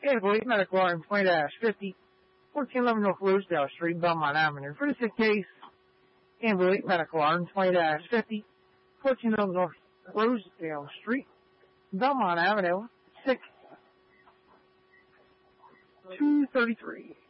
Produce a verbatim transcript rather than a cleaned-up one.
Ambulance Medical Arm twenty fifty, fourteen eleven North Rosedale Street, Belmont Avenue. For the sick case, Ambulance Medical Arm twenty fifty, fourteen eleven North Rosedale Street, Belmont Avenue, sick two thirty-three.